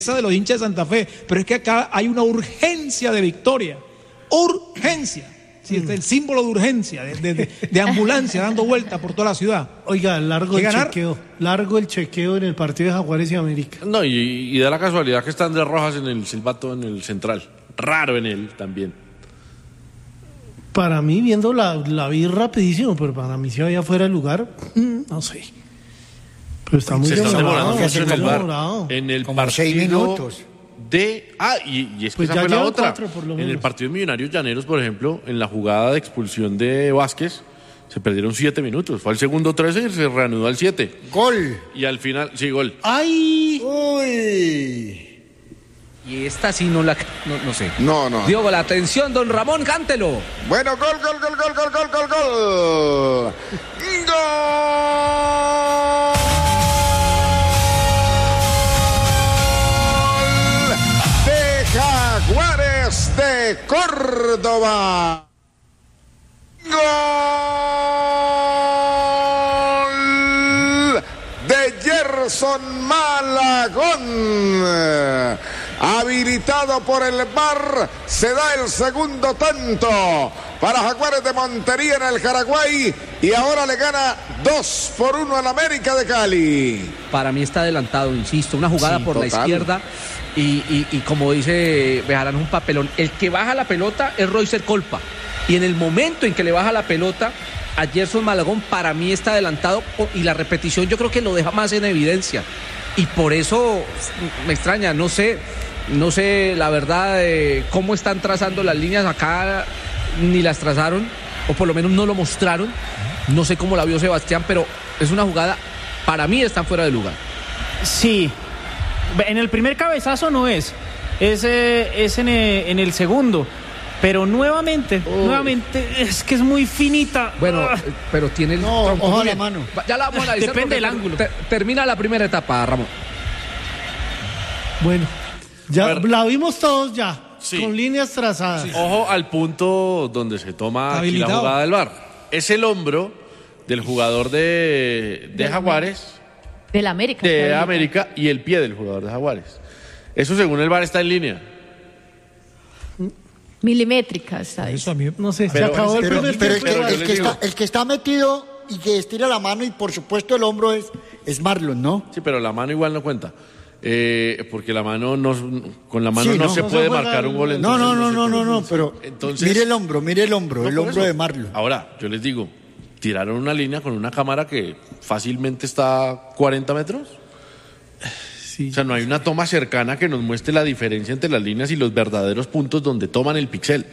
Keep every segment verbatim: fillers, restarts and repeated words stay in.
de los hinchas de Santa Fe, pero es que acá hay una urgencia de victoria, urgencia, sí, este es el símbolo de urgencia, de, de, de, de ambulancia dando vuelta por toda la ciudad. Oiga, largo el ganar? chequeo, largo el chequeo en el partido de Jaguares y América. No, y, y da la casualidad que está Andrés Rojas en el silbato en el central, raro en él también. Para mí, viendo la, la vi rapidísimo, pero para mí si había fuera de lugar, no sé. Pero está muy Se está demorando demorado, mucho en el demorado. bar. En el Como partido seis minutos. de... Ah, y, y es que Pues esa ya fue la llevan otra. cuatro, por lo En el menos. partido de Millonarios Llaneros, por ejemplo, en la jugada de expulsión de Vázquez, se perdieron siete minutos. Fue al segundo trece y se reanudó al siete. Gol. Y al final, sí, gol. ¡Ay! Uy. Y esta sí no la... No, no sé. No, no. Dio la atención, don Ramón, cántelo. Bueno, gol, gol, gol, gol, gol, gol, gol, gol. Gol de Jaguares de Córdoba. Gol de Gerson Malagón. Habilitado por el V A R, se da el segundo tanto para Jaguares de Montería en el Jaraguay y ahora le gana dos por uno al América de Cali. Para mí está adelantado, insisto, una jugada Sí, por total. la izquierda y, y, y como dice Bejarano, un papelón. El que baja la pelota es Roycer Colpa y en el momento en que le baja la pelota a Gerson Malagón, para mí está adelantado y la repetición yo creo que lo deja más en evidencia y por eso me extraña, no sé. No sé, la verdad, eh, cómo están trazando las líneas acá, ni las trazaron, o por lo menos no lo mostraron. No sé cómo la vio Sebastián, pero es una jugada, para mí están fuera de lugar. Sí, en el primer cabezazo no es, es, eh, es en, eh, en el segundo, pero nuevamente, Uy. nuevamente, es que es muy finita. Bueno, Ah. eh, pero tiene el No, tronco ojo a muy la bien. mano. Ya la vamos a analizar. Depende porque del ángulo. te- termina la primera etapa, Ramón. Bueno, ya A ver. la vimos todos ya, Sí. con líneas trazadas. Ojo al punto donde se toma aquí la Habilitado. jugada del V A R. Es el hombro del jugador de, de Jaguares, Del América. de claro. América, y el pie del jugador de Jaguares. Eso según el V A R está en línea. Milimétrica, ¿sabes? Eso a mí, No sé, se Pero- acabó el Pero, primer pero el, tiempo. que, yo el les que digo. está, el que está metido y que estira la mano y por supuesto el hombro es, es Marlon, ¿no? Sí, pero la mano igual no cuenta. Eh, porque la mano no, con la mano Sí, no, no. se No se puede juega marcar un el- gol. No, entonces no, no, se no, no, puede. no, pero Entonces, mire el hombro, mire el hombro, no, el por hombro eso. de Marlon. Ahora, yo les digo, tiraron una línea con una cámara que fácilmente está a cuarenta metros. Sí. O sea, no hay una toma cercana que nos muestre la diferencia entre las líneas y los verdaderos puntos donde toman el pixel.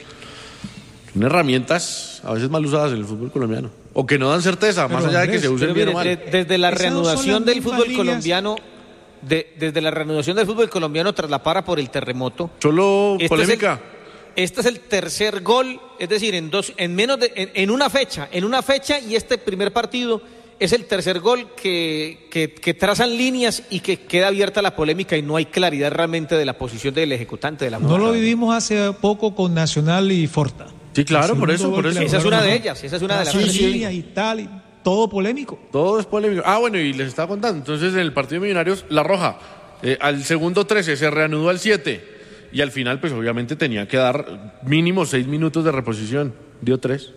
Son herramientas a veces mal usadas en el fútbol colombiano. O que no dan certeza, Pero, más allá de que Andrés, se usen Pero bien o mire, mal. de- desde la Esas no son reanudación las del mismas fútbol líneas. colombiano, de- desde la reanudación del fútbol colombiano tras la para por el terremoto. Solo Este polémica. Es el, este es el tercer gol, es decir, en dos, en menos de, en, en una fecha, en una fecha y este primer partido es el tercer gol que, que, que trazan líneas y que queda abierta la polémica y no hay claridad realmente de la posición del ejecutante de la no jugada. lo vivimos hace poco con Nacional y Forta. Sí, claro, por El eso, segundo por gol eso. que le Esa es una de jugaron, ellas, esa es una de las las Sí, sí. líneas y tal, y todo polémico. Todo es polémico. Ah, bueno, y les estaba contando. Entonces, en el partido de Millonarios, la roja, eh, al segundo trece se reanudó al siete. Y al final, pues obviamente tenía que dar mínimo seis minutos de reposición. Dio tres.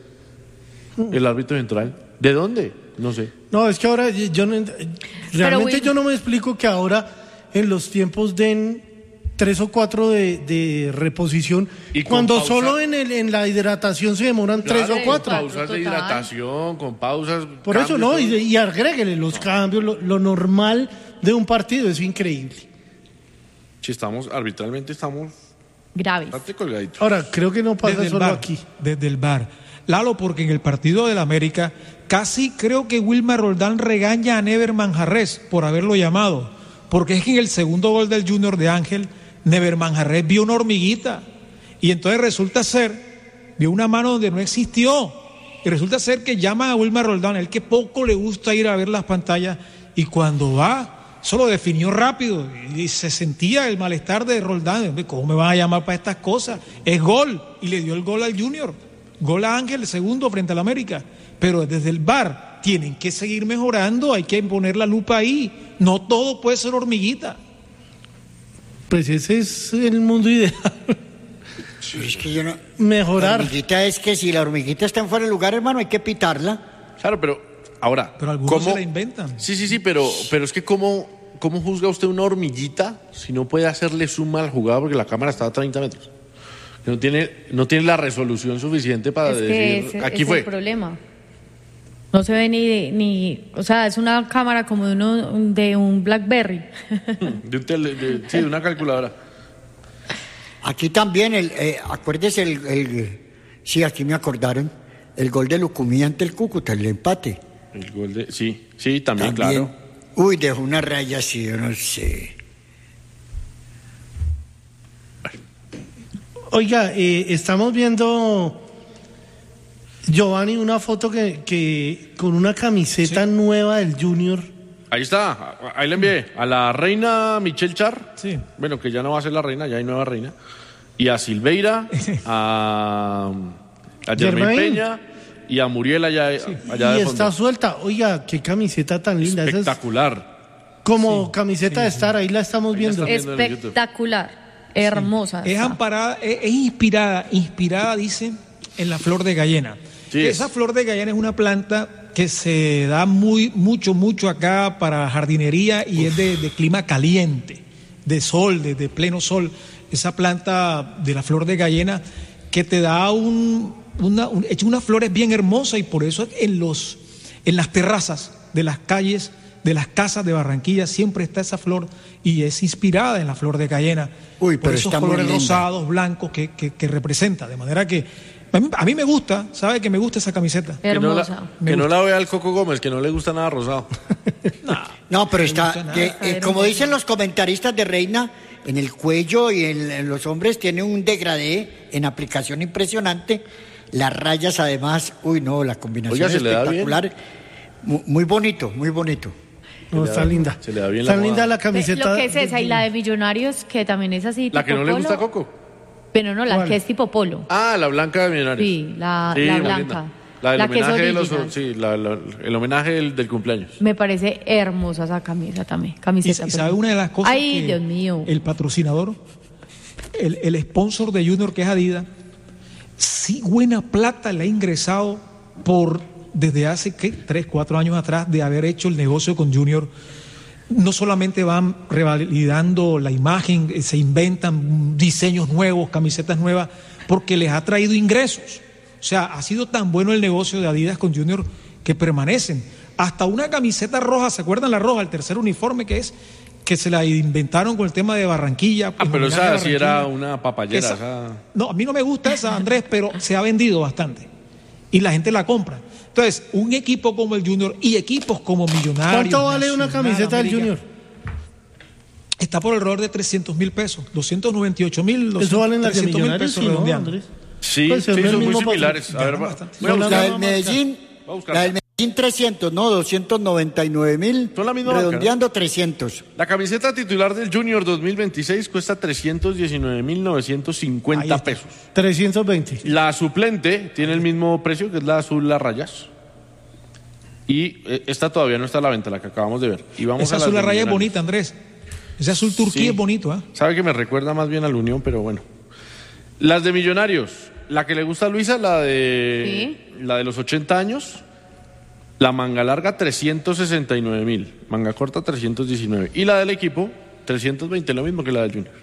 El árbitro central. ¿De dónde? No sé. No, es que ahora yo no, realmente Will- yo no me explico que ahora en los tiempos den tres o cuatro de, de reposición Y con cuando pausa. solo en, el, en la hidratación se demoran tres Claro, o cuatro. Con pausas de Total. hidratación, con pausas. Por eso no, y, cambios, y agréguele los cambios, lo, lo normal de un partido, es increíble. Si estamos, arbitralmente estamos Graves. bastante colgaditos. Ahora, creo que no pasa Desde el solo V A R, aquí. desde el V A R. Lalo, porque en el partido del América casi creo que Wilmer Roldán regaña a Never Manjarrés por haberlo llamado, porque es que en el segundo gol del Junior de Ángel, Never Manjarrés vio una hormiguita y entonces resulta ser, vio una mano donde no existió y resulta ser que llama a Wilmer Roldán, el que poco le gusta ir a ver las pantallas y cuando va, solo definió rápido y se sentía el malestar de Roldán. ¿Cómo me van a llamar para estas cosas? Es gol y le dio el gol al Junior. Gol a Ángel, segundo frente al América. Pero desde el V A R tienen que seguir mejorando, hay que poner la lupa ahí. No todo puede ser hormiguita. Pues ese es el mundo ideal. Sí, es que yo no... Mejorar. La hormiguita es que si la hormiguita está en fuera de lugar, hermano, hay que pitarla. Claro, pero ahora, Pero algunos ¿cómo? se la inventan. Sí, sí, sí, pero, pero es que ¿cómo, ¿cómo juzga usted una hormiguita si no puede hacerle zoom al jugador porque la cámara está a treinta metros? No tiene, no tiene la resolución suficiente para Es que decir, ese, aquí ese fue. es el problema. No se ve ni, ni, o sea, es una cámara como de, uno, de un BlackBerry. De un tele- de- sí, de una calculadora. Aquí también, el, eh, acuérdese el, el... Sí, aquí me acordaron. El gol de Lucumí ante el Cúcuta, el empate. El gol de, sí, sí, también, También. claro. Uy, dejó una raya así, yo no sé. Oiga, eh, estamos viendo, Giovanni, una foto que, que con una camiseta Sí. nueva del Junior. Ahí está, ahí le envié a la reina Michelle Char, Sí. bueno, que ya no va a ser la reina, ya hay nueva reina, y a Silveira, a, a Germain Germain. Peña y a Muriel allá, allá y de está fondo. suelta. Oiga, qué camiseta tan linda. Esa es Espectacular. como camiseta de estar, ahí la estamos viendo. está. viendo en el Espectacular. Hermosa. Es está. amparada, es, es inspirada, inspirada, dice, en la flor de Gallena. Sí. Esa flor de Gallena es una planta que se da muy, mucho, mucho acá para jardinería y es de, de clima caliente, de sol, de, de pleno sol. Esa planta de la flor de Gallena que te da un, una, un, hecho unas flores bien hermosas y por eso en los, en las terrazas de las calles, de las casas de Barranquilla siempre está esa flor y es inspirada en la flor de Gallena. Uy, por pero esos está muy colores linda. rosados, blancos que, que, que representa. De manera que a mí, a mí me gusta, ¿sabe que me gusta esa camiseta? Que no, la, Hermosa. que no la vea el Coco Gómez, que no le gusta nada rosado. No, pero No está, gusta nada. que, Está eh, como hermosa. dicen los comentaristas de Reina, en el cuello y en, en los hombres tiene un degradé en aplicación impresionante. Las rayas además, uy no, la combinación Oiga, es se le da bien. espectacular. Mu- Muy bonito, muy bonito. No, le está da- linda. se le da bien la Está moda. linda la Ve, camiseta. Lo que es esa y la de Millonarios, que también es así. La que tipo no le gusta a polo. Coco. Pero no, la ¿Cuál? que es tipo polo. Ah, la blanca de Millonarios. Sí, la, Sí, la muy blanca. linda. La del La que es homenaje de los, original. sí, la- la- el homenaje del, del cumpleaños. Me parece hermosa esa camisa también. Y, Camiseta. y sabe perdón. una de las cosas Ay, que Dios mío. el patrocinador, el, el sponsor de Junior que es Adidas, sí buena plata le ha ingresado por desde hace ¿qué? tres, cuatro años atrás de haber hecho el negocio con Junior. No solamente van revalidando la imagen, eh, se inventan diseños nuevos, camisetas nuevas, porque les ha traído ingresos. O sea, ha sido tan bueno el negocio de Adidas con Junior que permanecen. Hasta una camiseta roja, ¿se acuerdan la roja? El tercer uniforme que es, que se la inventaron con el tema de Barranquilla. Ah, en pero homenaje a esa sí era Barranquilla. una papayera. Esa- esa- No, a mí no me gusta esa, Andrés, pero se ha vendido bastante. Y la gente la compra. Entonces, un equipo como el Junior y equipos como Millonarios. ¿Cuánto vale una Nacional, camiseta del América, Junior? Está por alrededor de trescientos mil pesos, doscientos noventa y ocho mil, Eso valen las de trescientos mil Millonarios, pesos sí, ¿no, redondeando. Andrés? Sí, Pues, sí, es el son muy mismo similares. patrón. A ver, Ganan va- bastante. voy a Son buscar. La la del marca. Medellín, Voy a buscar. la del Medellín trescientos, no, doscientos noventa y nueve mil, Son la misma marca, redondeando trescientos. La camiseta titular del Junior dos mil veintiséis cuesta trescientos diecinueve mil novecientos Ahí cincuenta está. pesos. trescientos veinte. La suplente tiene el mismo precio, que es la azul las rayas. Y eh, esta todavía no está a la venta, la que acabamos de ver. Y vamos Esa a las azul de la raya es Millonarios. bonita, Andrés. Ese azul turquía Sí. es bonito, ¿ah? Sabe que me recuerda más bien a la Unión, pero bueno. Las de Millonarios, la que le gusta a Luisa, la de la de los ochenta años, la manga larga trescientos sesenta y nueve mil, manga corta trescientos diecinueve y la del equipo trescientos veinte, lo mismo que la del Junior.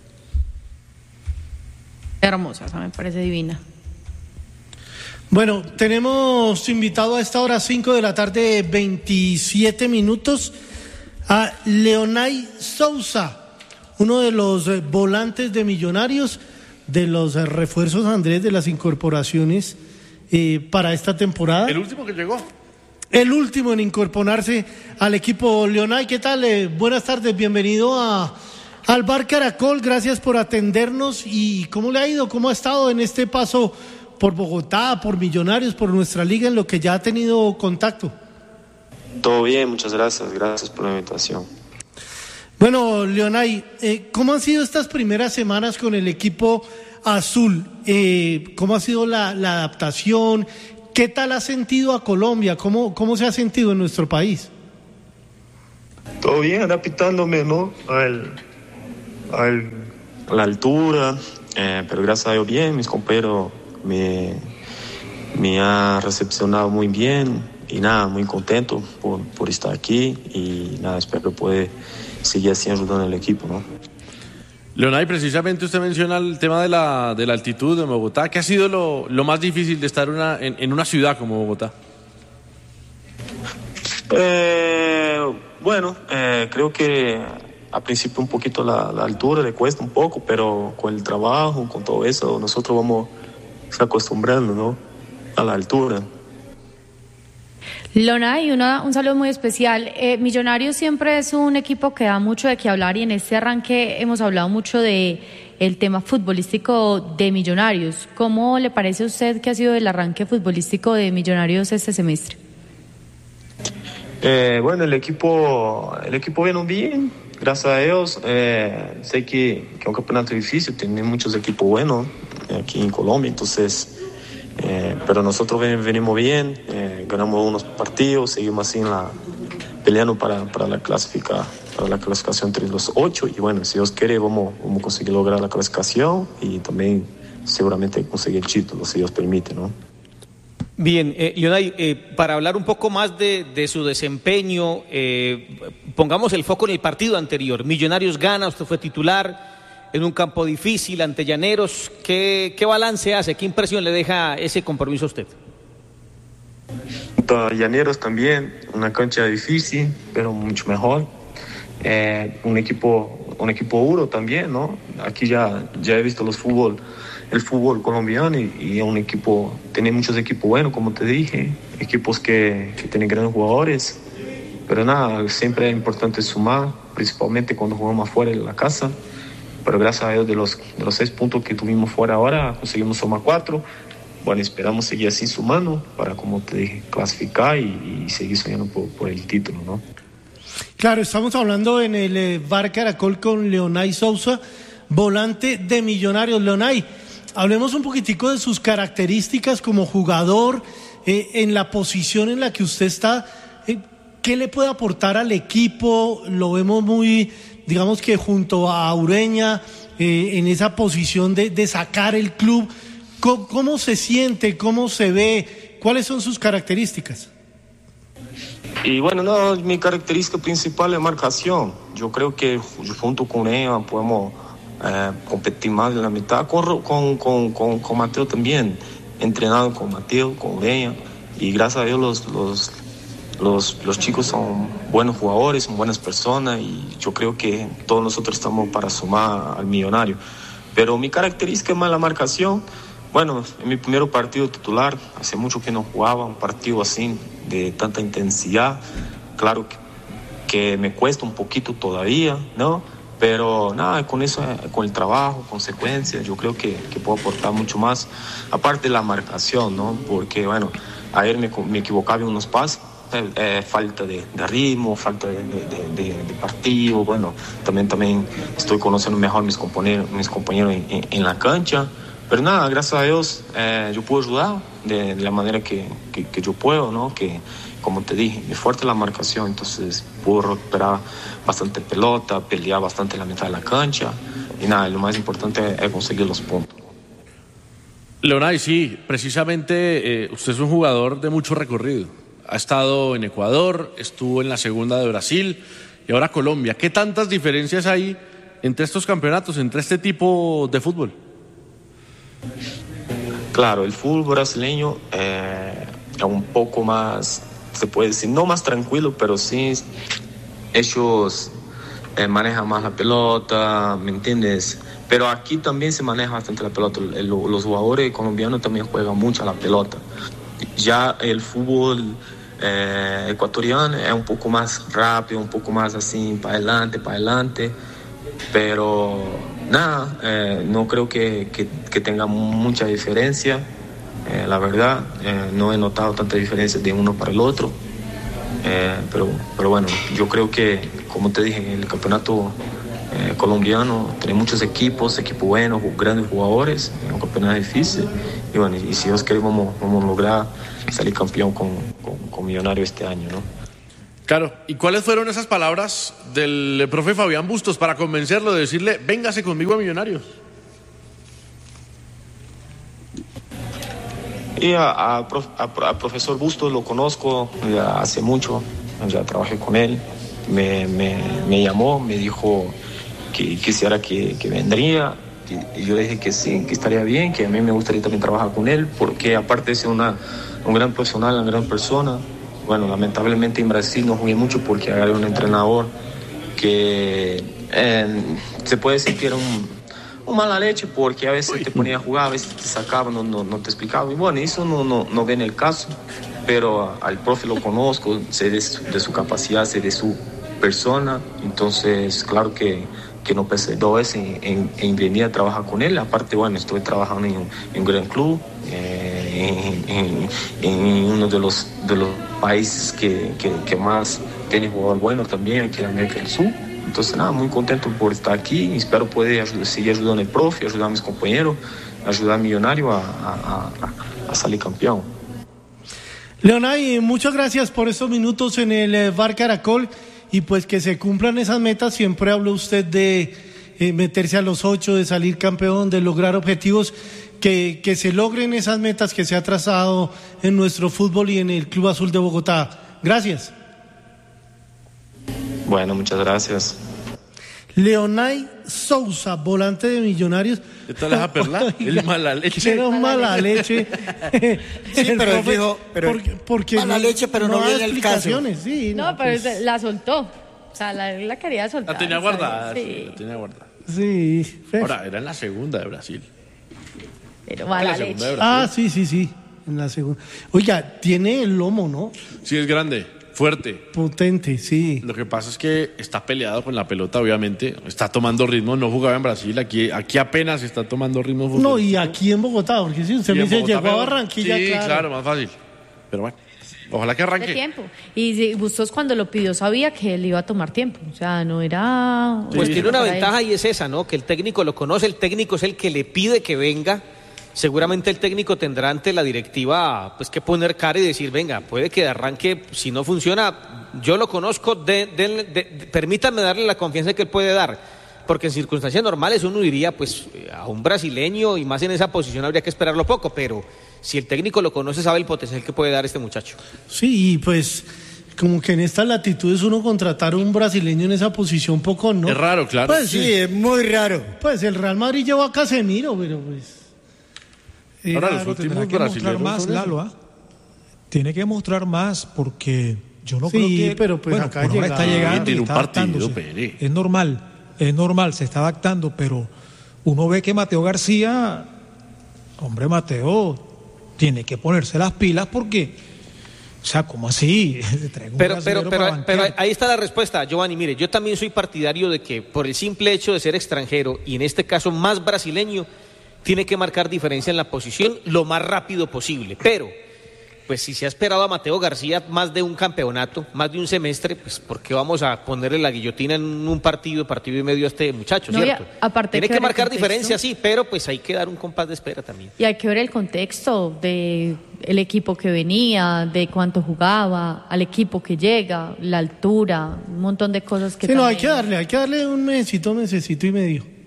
Hermosa, esa me parece divina. Bueno, tenemos invitado a esta hora cinco de la tarde, veintisiete minutos, a Leonay Sousa, uno de los eh, volantes de Millonarios, de los eh, refuerzos, Andrés, de las incorporaciones eh, para esta temporada. El último que llegó. El último en incorporarse al equipo. Leonay, ¿qué tal? Eh, buenas tardes, bienvenido a, al Bar Caracol, gracias por atendernos. ¿Y cómo le ha ido? ¿Cómo ha estado en este paso por Bogotá, por Millonarios, por nuestra liga, en lo que ya ha tenido contacto? Todo bien, muchas gracias, gracias por la invitación. Bueno, Leonay, eh, ¿cómo han sido estas primeras semanas con el equipo azul? Eh, ¿Cómo ha sido la, la adaptación? ¿Qué tal ha sentido a Colombia? ¿Cómo, cómo se ha sentido en nuestro país? Todo bien, adaptándome, ¿no? Al, al, a la altura, eh, pero gracias a Dios bien, mis compañeros me, me han recepcionado muy bien y nada, muy contento por, por estar aquí y nada, espero que pueda seguir así ayudando al equipo, ¿no? Leonay, precisamente usted menciona el tema de la, de la altitud de Bogotá. ¿Qué ha sido lo, lo más difícil de estar una, en, en una ciudad como Bogotá? Eh, bueno, eh, creo que al principio un poquito la, la altura le cuesta un poco, pero con el trabajo, con todo eso, nosotros vamos se acostumbrando, ¿no?, a la altura. Leonay, una, un saludo muy especial. Eh, Millonarios siempre es un equipo que da mucho de qué hablar y en este arranque hemos hablado mucho de el tema futbolístico de Millonarios. ¿Cómo le parece a usted que ha sido el arranque futbolístico de Millonarios este semestre? Eh, bueno, el equipo, el equipo viene bien, gracias a Dios. Eh, sé que, que es un campeonato difícil, tiene muchos equipos buenos aquí en Colombia, entonces... Eh, pero nosotros ven, venimos bien, eh, ganamos unos partidos, seguimos así en la, peleando para, para, la clasifica, para la clasificación entre los ocho y bueno, si Dios quiere vamos, vamos a conseguir lograr la clasificación y también seguramente conseguir el título, si Dios permite, ¿no? Bien, eh, Leonay, eh, para hablar un poco más de, de su desempeño, eh, pongamos el foco en el partido anterior. Millonarios gana, usted fue titular en un campo difícil ante Llaneros. ¿Qué, qué balance hace? ¿Qué impresión le deja ese compromiso a usted? Llaneros también, una cancha difícil, pero mucho mejor. Eh, un equipo un equipo duro también, ¿no? Aquí ya, ya he visto los fútbol, el fútbol colombiano y, y un equipo, tiene muchos equipos buenos, como te dije, equipos que, que tienen grandes jugadores. Pero nada, siempre es importante sumar, principalmente cuando jugamos afuera de la casa. Pero gracias a Dios de los, de los seis puntos que tuvimos fuera ahora, conseguimos sumar cuatro. Bueno, esperamos seguir así sumando para, como te dije, clasificar y, y seguir soñando por, por el título, ¿no? Claro, estamos hablando en el eh, Bar Caracol con Leonay Sousa, volante de Millonarios. Leonay, hablemos un poquitico de sus características como jugador, eh, en la posición en la que usted está. Eh, ¿Qué le puede aportar al equipo? Lo vemos muy... digamos que junto a Ureña, eh, en esa posición de, de sacar el club. ¿Cómo, ¿Cómo se siente? ¿Cómo se ve? ¿Cuáles son sus características? Y bueno, no, mi característica principal es marcación. Yo creo que junto con Ureña podemos eh, competir más en la mitad, con, con, con, con, con Mateo también, entrenado con Mateo, con Ureña, y gracias a Dios los... los Los, los chicos son buenos jugadores, son buenas personas y yo creo que todos nosotros estamos para sumar al Millonario. Pero mi característica es más la marcación. Bueno, en mi primer partido titular, hace mucho que no jugaba un partido así de tanta intensidad. Claro que, que me cuesta un poquito todavía, ¿no? Pero nada, con eso, con el trabajo, consecuencias, yo creo que, que puedo aportar mucho más. Aparte de la marcación, ¿no? Porque, bueno, ayer me, me equivocaba en unos pases. Eh, falta de, de ritmo, falta de, de, de, de partido. Bueno, también, también estoy conociendo mejor mis compañeros, mis compañeros en, en, en la cancha. Pero nada, gracias a Dios eh, yo puedo ayudar de, de la manera que, que, que yo puedo, ¿no? Que, como te dije, mi fuerte es la marcación, entonces puedo recuperar bastante pelota, pelear bastante en la mitad de la cancha. Y nada, lo más importante es conseguir los puntos. Leonay, sí, precisamente eh, usted es un jugador de mucho recorrido. Ha estado en Ecuador, estuvo en la segunda de Brasil y ahora Colombia. ¿Qué tantas diferencias hay entre estos campeonatos, entre este tipo de fútbol? Claro, el fútbol brasileño eh, es un poco más, se puede decir, no más tranquilo, pero sí ellos eh, manejan más la pelota, ¿me entiendes? Pero aquí también se maneja bastante la pelota. El, los jugadores colombianos también juegan mucho a la pelota. Ya el fútbol eh, ecuatoriano es un poco más rápido, un poco más así, para adelante, para adelante. Pero nada, eh, no creo que, que, que tenga mucha diferencia. Eh, la verdad, eh, no he notado tanta diferencia de uno para el otro. Eh, pero, pero bueno, yo creo que, como te dije, el campeonato eh, colombiano tiene muchos equipos, equipos buenos, grandes jugadores, es un campeonato difícil. Y bueno, y si Dios quiere, vamos, vamos a lograr salir campeón con, con, con Millonario este año, ¿no? Claro, ¿y cuáles fueron esas palabras del profe Fabián Bustos para convencerlo de decirle, véngase conmigo a Millonarios? Y a, a, a, a profesor Bustos lo conozco ya hace mucho, ya trabajé con él, me, me, me llamó, me dijo que quisiera que, que vendría, y yo le dije que sí, que estaría bien, que a mí me gustaría también trabajar con él, porque aparte de ser una, un gran profesional, una gran persona, bueno, lamentablemente en Brasil no jugué mucho porque había un entrenador que eh, se puede decir que era un, un mala leche, porque a veces te ponía a jugar, a veces te sacaba, no, no, no te explicaba. Y bueno, eso no, no, no viene el caso, pero al profe lo conozco, sé de su, de su capacidad, sé de su persona, entonces claro que, que no pensé dos veces en, en, en venir a trabajar con él. Aparte, bueno, estoy trabajando en, en un gran club, eh, en, en, en uno de los, de los países que, que, que más tiene jugador bueno también, aquí en América del Sur. Entonces, nada, muy contento por estar aquí. Espero poder ayudar, seguir ayudando al profe, ayudar a mis compañeros, ayudar a Millonario a, a, a, a salir campeón. Leonay, muchas gracias por estos minutos en el Bar Caracol y pues que se cumplan esas metas. Siempre habló usted de eh, meterse a los ocho, de salir campeón, de lograr objetivos, que, que se logren esas metas que se ha trazado en nuestro fútbol y en el Club Azul de Bogotá. Gracias. Bueno, muchas gracias. Leonay Sousa, volante de Millonarios. ¿Qué tal esa perla? El mala leche. Era un mala leche. Sí, pero él dijo, pero porque, porque mala no, leche, pero no, no viene el caso. Sí, No, no, pero pues, la soltó. O sea, la, la quería soltar. La tenía guardada. Sí. Sí, la tenía guardada. sí. Ahora, era en la segunda de Brasil. Pero mala la segunda leche. de Brasil. Ah, sí, sí, sí. En la segunda. Oiga, tiene el lomo, ¿no? Sí, es grande, fuerte. Potente, sí. Lo que pasa es que está peleado con la pelota, obviamente. Está tomando ritmo, no jugaba en Brasil. Aquí, aquí apenas está tomando ritmo. No, y aquí en Bogotá, porque si usted Y me en dice, Bogotá llegó a mejor. Barranquilla, Sí, claro. claro, más fácil. Pero bueno, ojalá que De arranque. tiempo. Y sí, Bustos cuando lo pidió sabía que él iba a tomar tiempo. O sea, no era... Pues Sí, tiene una para él. ventaja y es esa, ¿no? Que el técnico lo conoce, el técnico es el que le pide que venga. Seguramente el técnico tendrá ante la directiva pues que poner cara y decir, venga, puede que de arranque, si no funciona, yo lo conozco, de, de, de, de, permítanme darle la confianza que él puede dar. Porque en circunstancias normales uno diría, pues a un brasileño y más en esa posición habría que esperarlo poco, pero si el técnico lo conoce, sabe el potencial que puede dar este muchacho. Sí, y pues como que en estas latitudes uno contratar a un brasileño en esa posición poco, ¿no? Es raro, claro. Pues Sí, es muy raro. Pues el Real Madrid llevó a Casemiro, pero pues... Ahora, era- los Pero tendrá últimos que mostrar brasileños más, son eso. Lalo, ¿ah? Tiene que mostrar más porque yo no Sí, creo que... pero pues bueno, acá por ahora llega- está llegando y Tiene un está partido, adaptándose. Pere. Es normal, es normal, se está adaptando, pero uno ve que Mateo García, hombre Mateo, tiene que ponerse las pilas porque, o sea, ¿cómo así? Trae un Pero, pero, brasilero pero, para pero banquear. ahí está la respuesta, Giovanni. Mire, yo también soy partidario de que por el simple hecho de ser extranjero y en este caso más brasileño, tiene que marcar diferencia en la posición lo más rápido posible. Pero, pues si se ha esperado a Mateo García más de un campeonato, más de un semestre, pues ¿por qué vamos a ponerle la guillotina en un partido, partido y medio a este muchacho, No, y cierto? a- aparte tiene que que ver el marcar contexto. diferencia, sí, pero pues hay que dar un compás de espera también. Y hay que ver el contexto de el equipo que venía, de cuánto jugaba, al equipo que llega, la altura, un montón de cosas que Sí, no, hay también- que darle, hay que darle un mesecito, mesecito y medio.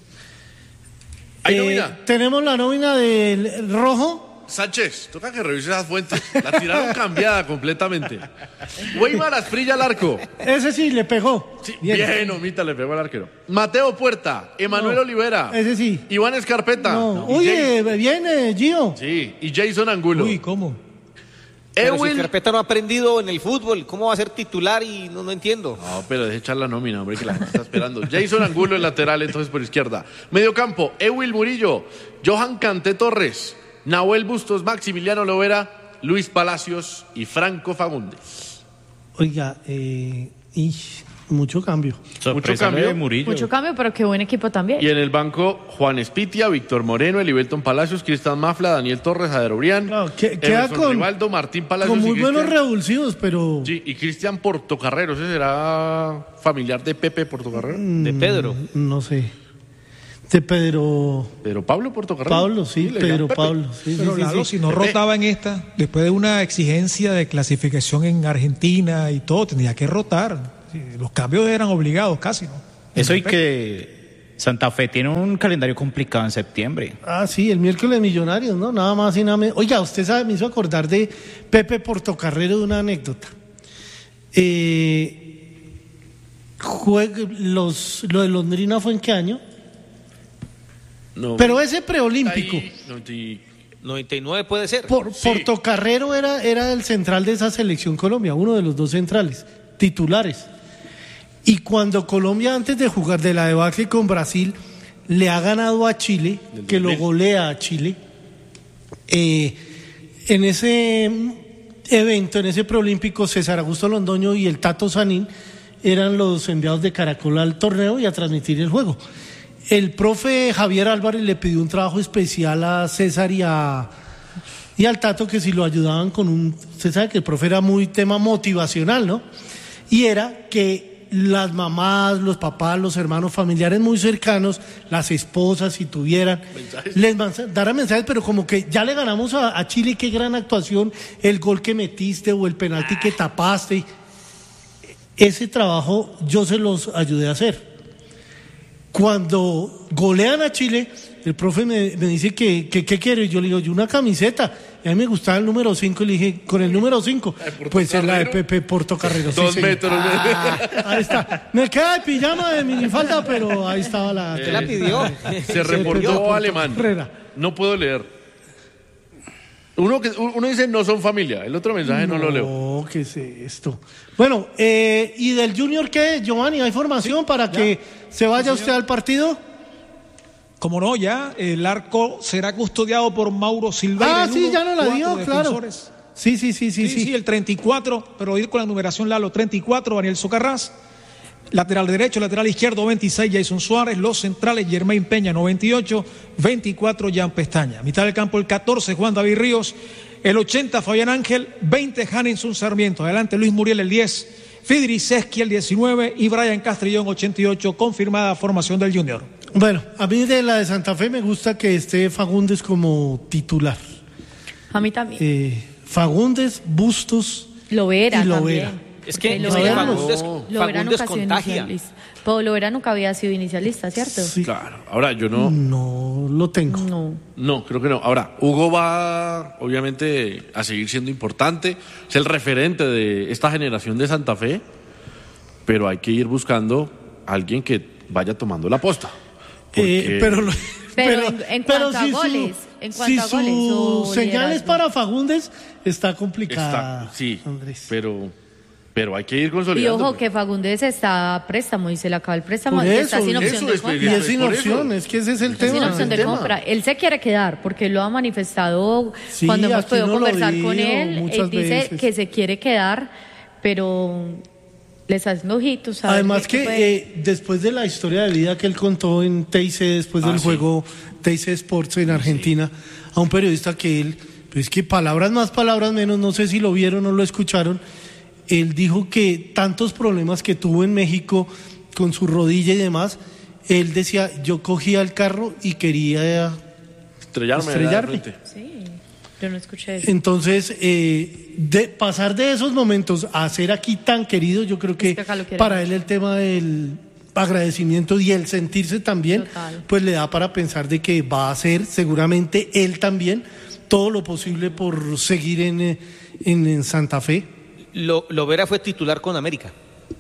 ¿Hay Eh, nómina? Tenemos la nómina del Rojo. Sánchez, toca que revise esas fuentes. La tiraron cambiada completamente. Weimar Asprilla al arco. Ese sí, le pegó. Sí, bien, Omita, le pegó al arquero. Mateo Puerta, Emanuel No, Olivera. ese sí. Iván Escarpeta. No. y Oye, viene Gio. Jay- sí, y Jason Angulo. Uy, ¿cómo? Pero si Ewil. Carpeta no ha aprendido en el fútbol, ¿cómo va a ser titular? Y no, no entiendo. No, pero deje echar la nómina, hombre, que la gente está esperando. Jason Angulo en lateral, entonces por izquierda. Medio campo, Ewil Murillo, Johan Canté Torres, Nahuel Bustos, Maximiliano Lovera, Luis Palacios y Franco Fagundes. Oiga, eh, ish, mucho cambio. Mucho cambio. Mucho cambio, pero qué buen equipo también. Y en el banco, Juan Espitia, Víctor Moreno, Elivelton Palacios, Cristian Mafla, Daniel Torres, Jader Brián, Claro, que- queda Emerson con- Rivaldo, Martín Palacios Con y muy buenos Cristian- revulsivos, pero... Sí, y Cristian Portocarrero, ¿ese será familiar de Pepe Portocarrero? Mm, De Pedro. No sé. De Pedro... Pedro Pablo Portocarrero. Pablo, sí, le Pedro llaman Pepe. Pablo. Sí, Pero sí, Lalo, sí. si no rotaba en esta, después de una exigencia de clasificación en Argentina y todo, tenía que rotar. Sí, los cambios eran obligados casi, ¿no? Eso y que Santa Fe tiene un calendario complicado en septiembre. Ah, sí, el miércoles Millonarios, ¿no? Nada más y nada menos. Oiga, usted sabe, me hizo acordar de Pepe Portocarrero de una anécdota. Eh, jueg- los, lo de Londrina fue en qué año? No, Pero ese preolímpico. ahí, noventa y- noventa y nueve puede ser. Por, Sí. Portocarrero era, era el central de esa selección Colombia, uno de los dos centrales, titulares. Y cuando Colombia, antes de jugar de la debacle con Brasil, le ha ganado a Chile, Del que lo dos mil. golea a Chile, eh, en ese evento, en ese preolímpico, César Augusto Londoño y el Tato Sanín eran los enviados de Caracol al torneo y a transmitir el juego. El profe Javier Álvarez le pidió un trabajo especial a César y a y al Tato, que si lo ayudaban con un... Usted sabe que el profe era muy tema motivacional, ¿no? Y era que las mamás, los papás, los hermanos familiares muy cercanos, las esposas, si tuvieran, ¿Mensajes? les mandaran mensajes, pero como que ya le ganamos a, a Chile, qué gran actuación, el gol que metiste o el penalti que tapaste. Ese trabajo yo se los ayudé a hacer. Cuando golean a Chile, el profe me, me dice que, que qué quiere, yo le digo, yo una camiseta, y a mí me gustaba el número cinco, y le dije, con el número cinco, pues es la de Pepe Portocarrero. sí, Dos señor. metros. Ah, ahí está, me queda de pijama de minifalda, pero ahí estaba la... Usted la pidió. Se reportó alemán. Herrera. No puedo leer. Uno, que, uno dice no son familia, el otro mensaje no, lo leo. No, ¿qué es esto? Bueno, eh, ¿y del Junior qué, Giovanni? ¿Hay formación para que se vaya usted al partido? Como no, ya el arco será custodiado por Mauro Silva. Ah, sí, ya no la dio, claro. Sí, sí, sí, sí, Sí, sí, sí. el treinta y cuatro, pero ir con la numeración Lalo, treinta y cuatro, Daniel Socarrás. Lateral derecho, lateral izquierdo, veintiséis, Jason Suárez. Los centrales, Germain Peña, noventa y ocho, veinticuatro, Jan Pestaña. Mitad del campo, el catorce, Juan David Ríos. El ochenta, Fabián Ángel. veinte, Hanenson Sarmiento. Adelante, Luis Muriel, el diez. Fidri Sesqui, el diecinueve. Y Brian Castrillón, ochenta y ocho. Confirmada formación del Junior. Bueno, a mí de la de Santa Fe me gusta que esté Fagundes como titular. A mí también. Eh, Fagundes, Bustos Lovera y Lovera. también. Es que, Eh, es que Lovera, Fagundes, Lovera nunca Fagundes ha sido contagia. inicialista. Pero Lovera nunca había sido inicialista, ¿cierto? Sí. Claro. Ahora, yo no. No lo tengo. No. No, creo que no. Ahora, Hugo va obviamente a seguir siendo importante. Es el referente de esta generación de Santa Fe. Pero hay que ir buscando a alguien que vaya tomando la posta. Eh, Porque- pero lo- Pero en- en cuanto a si goles, en cuanto si a goles su o señal es liderazgo. para Fagundes, está complicada. Está, sí, Andrés. pero, pero hay que ir Y consolidando. ojo que Fagundes está a préstamo y se le acaba el préstamo, Por está eso, sin opción eso de es, compra. Y es sin Por eso. opción, es que ese es el Está sin tema. opción de el tema. compra. Él se quiere quedar porque él lo ha manifestado Sí, cuando hemos aquí podido no lo conversar digo con él. muchas Él dice veces. que se quiere quedar, pero les hacen ojitos. ¿sabes? Además ¿Qué que puede? eh, después de la historia de vida que él contó en T I C, después Ah, del sí. juego T I C Sports en Argentina, a un periodista que él, pues que palabras más, palabras menos, no sé si lo vieron o lo escucharon, él dijo que tantos problemas que tuvo en México con su rodilla y demás, él decía, yo cogía el carro y quería Estrellarme. estrellarme. de frente. Sí, yo no escuché eso. Entonces, eh, de pasar de esos momentos a ser aquí tan querido, yo creo que que acá lo quieren para mucho. él el tema del agradecimiento y el sentirse también, Total. pues le da para pensar de que va a hacer seguramente él también todo lo posible por seguir en, eh, en, en Santa Fe Lo, Lovera fue titular con América.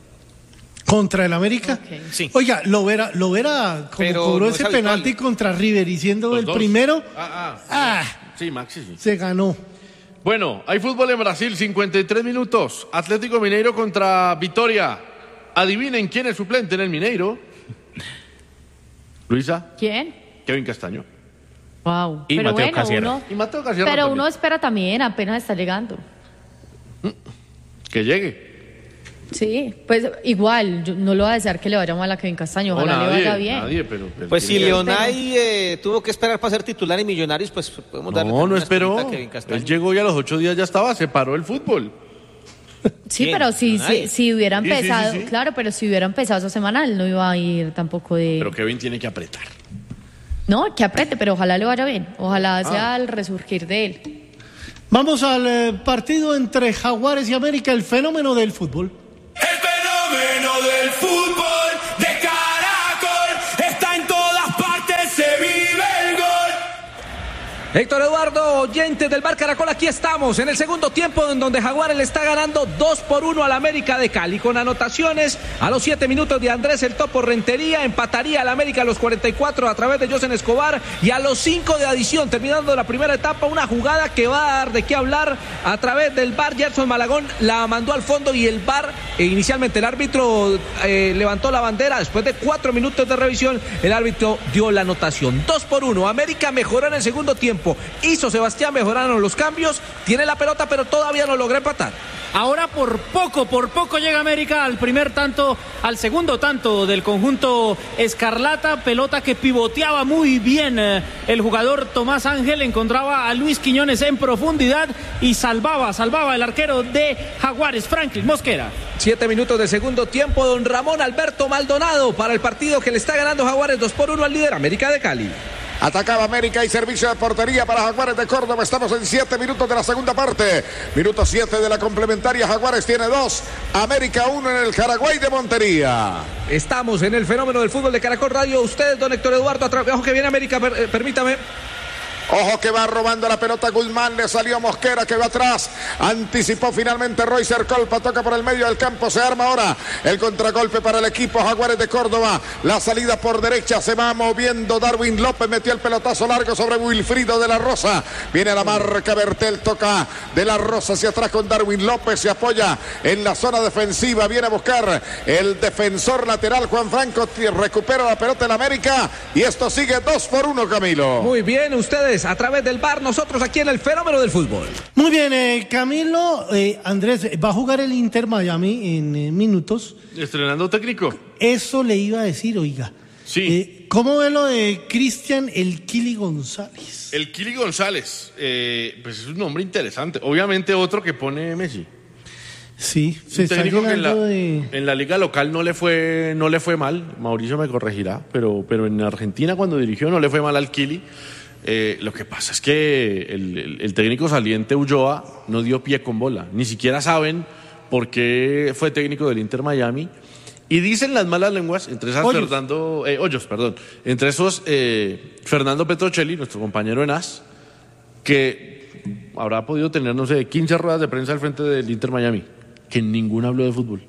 contra el América. Ok. Sí. Oiga, Lovera, Lovera como Pero cobró no es ese habitual. penalti contra River y siendo Los el dos. primero, Ah, ah. ah, Sí, Maxi. sí. se ganó. Bueno, hay fútbol en Brasil, cincuenta y tres minutos. Atlético Mineiro contra Vitória. Adivinen quién es suplente en el Mineiro. Luisa, ¿Quién? Kevin Castaño. Wow. Y pero Mateo bueno, Casierra. uno, Y Mateo Casierra pero también. uno espera también, apenas está llegando. Que llegue. Sí, pues igual, yo no lo voy a desear que le vaya mal a Kevin Castaño, No, ojalá nadie, le vaya bien. nadie, pero, pero Pues si tiene que- Leonay eh, tuvo que esperar para ser titular en Millonarios, pues podemos darle No, también no una esperó. escuelita a Kevin Castaño. Él llegó y a los ocho días ya estaba, se paró el fútbol. Sí, ¿Quién? pero si, Leonay. si, si hubiera Sí, sí, sí, empezado, sí. claro, pero si hubiera empezado esa semana, él no iba a ir tampoco de... Pero Kevin tiene que apretar. No, que apriete, pero ojalá le vaya bien. Ojalá Ah. sea el resurgir de él. Vamos al eh, partido entre Jaguares y América, el fenómeno del fútbol. El fenómeno del fútbol de Caracol está en todas partes, se vive el gol. Héctor Eduardo, oyentes del Bar Caracol, aquí estamos en el segundo tiempo en donde Jaguares le está ganando dos por uno al América de Cali con anotaciones a los siete minutos de Andrés el Topo Rentería, empataría al América a los cuarenta y cuatro a través de Josen Escobar y a los cinco de adición, terminando la primera etapa, una jugada que va a dar de qué hablar a través del V A R. Gerson Malagón la mandó al fondo y el V A R, eh, inicialmente el árbitro eh, levantó la bandera, después de cuatro minutos de revisión el árbitro dio la anotación. Dos por uno, América mejoró en el segundo tiempo. Hizo Sebastián, mejoraron los cambios, tiene la pelota pero todavía no logra empatar. Ahora por poco, por poco llega América al primer tanto, al segundo tanto del conjunto escarlata, pelota que pivoteaba muy bien eh, el jugador Tomás Ángel, encontraba a Luis Quiñones en profundidad y salvaba, salvaba el arquero de Jaguares, Franklin Mosquera. Siete minutos de segundo tiempo, don Ramón Alberto Maldonado para el partido que le está ganando Jaguares dos por uno al líder América de Cali. Atacaba América y servicio de portería para Jaguares de Córdoba. Estamos en siete minutos de la segunda parte. Minuto siete de la complementaria. Jaguares tiene dos, América uno en el Caraguay de Montería. Estamos en el fenómeno del fútbol de Caracol Radio. Ustedes, don Héctor Eduardo, a través, ojo que viene América, per, eh, permítame. Ojo que va robando la pelota Guzmán, le salió Mosquera que va atrás, anticipó finalmente Roycer Colpa, toca por el medio del campo, se arma ahora el contragolpe para el equipo Jaguares de Córdoba, la salida por derecha, se va moviendo Darwin López, metió el pelotazo largo sobre Wilfrido de la Rosa, viene a la marca Bertel, toca de la Rosa hacia atrás con Darwin López, se apoya en la zona defensiva, viene a buscar el defensor lateral Juan Franco, recupera la pelota en América y esto sigue dos por uno, Camilo. Muy bien, ustedes a través del V A R, nosotros aquí en el fenómeno del fútbol. Muy bien, eh, Camilo, eh, Andrés, va a jugar el Inter Miami en eh, minutos. Estrenando técnico. Eso le iba a decir, oiga. Sí. Eh, ¿Cómo ve lo de Cristian El Kili González? El Kili González, eh, pues es un nombre interesante. Obviamente otro que pone Messi. Sí, se un está técnico que en la, de... en la liga local no le fue no le fue mal. Mauricio me corregirá, pero, pero en Argentina cuando dirigió no le fue mal al Kili. Eh, lo que pasa es que el, el, el técnico saliente Ulloa no dio pie con bola. Ni siquiera saben por qué fue técnico del Inter Miami. Y dicen las malas lenguas, entre esas Hoyos. Fernando eh, Hoyos, perdón, entre esos eh, Fernando Petrocelli, nuestro compañero en A S, que habrá podido tener, no sé, quince ruedas de prensa al frente del Inter Miami, que ninguna habló de fútbol.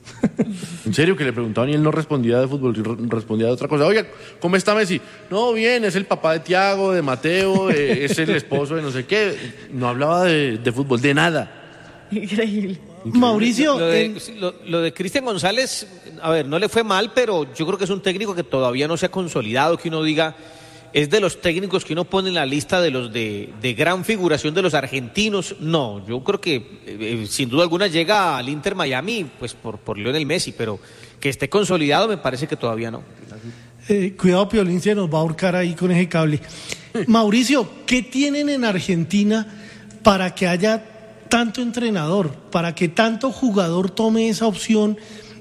En serio, que le preguntaban y él no respondía de fútbol, respondía de otra cosa. Oiga, ¿cómo está Messi? No, bien, es el papá de Tiago, de Mateo, eh, es el esposo de no sé qué. No hablaba de, de fútbol, de nada. Increíble. Mauricio, Lo de, en- lo, lo de Cristian González, a ver, no le fue mal, pero yo creo que es un técnico que todavía no se ha consolidado, que uno diga, es de los técnicos que uno pone en la lista de los de, de gran figuración de los argentinos. No, yo creo que eh, eh, sin duda alguna llega al Inter Miami, pues por, por Lionel Messi, pero que esté consolidado me parece que todavía no. eh, cuidado, Piolín se nos va a ahorcar ahí con ese cable. Mauricio, ¿qué tienen en Argentina para que haya tanto entrenador, para que tanto jugador tome esa opción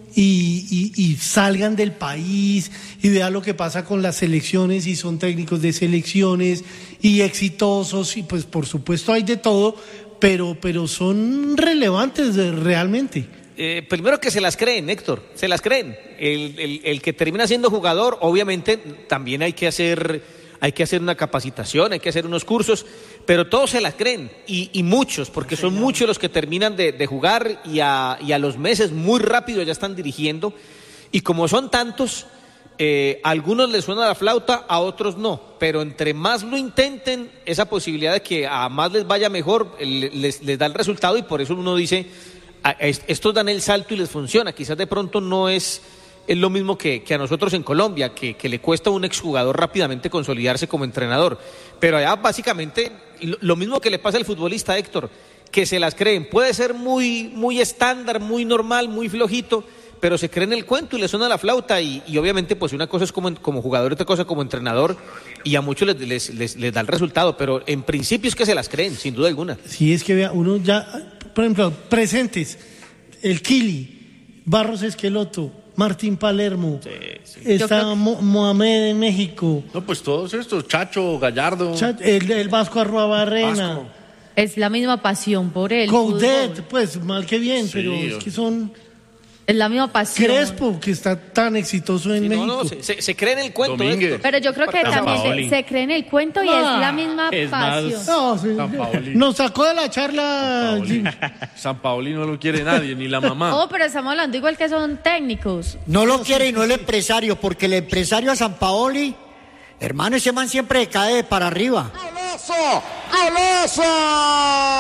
y, y, y salgan del país y vean lo que pasa con las selecciones y son técnicos de selecciones y exitosos y pues por supuesto hay de todo, pero, pero son relevantes de- realmente? Eh, primero que se las creen, Héctor, se las creen. El, el, el que termina siendo jugador, obviamente también hay que hacer, hay que hacer una capacitación, hay que hacer unos cursos, pero todos se las creen, y, y muchos, porque son muchos los que terminan de, de jugar y a, y a los meses muy rápido ya están dirigiendo, y como son tantos, eh, a algunos les suena la flauta, a otros no, pero entre más lo intenten, esa posibilidad de que a más les vaya mejor, eh, les, les da el resultado, y por eso uno dice, a- es- estos dan el salto y les funciona. Quizás de pronto no es, es lo mismo que, que a nosotros en Colombia, que, que le cuesta a un exjugador rápidamente consolidarse como entrenador, pero allá básicamente lo, lo mismo que le pasa al futbolista, Héctor, que se las creen. Puede ser muy, muy estándar, muy normal, muy flojito, pero se creen el cuento y le suena la flauta, y, y obviamente pues una cosa es como, como jugador, otra cosa como entrenador, y a muchos les, les, les, les da el resultado, pero en principio es que se las creen, sin duda alguna. Si es que vea, uno ya, por ejemplo, presentes, el Kili, Barros Esqueloto, Martín Palermo, Sí, sí. está Yo creo Mo- Mohamed en México, No, pues todos estos, Chacho, Gallardo, Cha- el, el Vasco Arruabarrena, Vasco. Es la misma pasión por él. Coudet, pues mal que bien, Sí, pero es que son Es la misma pasión. Crespo, que está tan exitoso en Sí, no, México. no, se, se- se cree en el cuento. Domínguez. Héctor. Pero yo creo que también Paoli. se, se cree en el cuento y Ah, es la misma es más- pasión. No, sí. San Paoli. Nos sacó de la charla. Paoli. San Paoli no lo quiere nadie, ni la mamá. Oh, pero estamos hablando igual que son técnicos. No lo quiere y no el empresario, porque el empresario a Sampaoli, hermano, ese man siempre cae para arriba. ¡Golazo! ¡Golazo!